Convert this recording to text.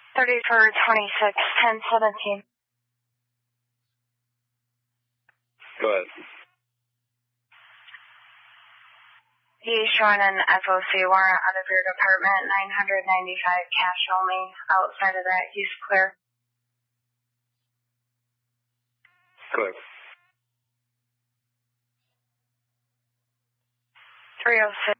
3426, 1017. Go ahead. He's showing an FOC warrant out of your department, 995 cash only. Outside of that, he's clear. Clear. 306.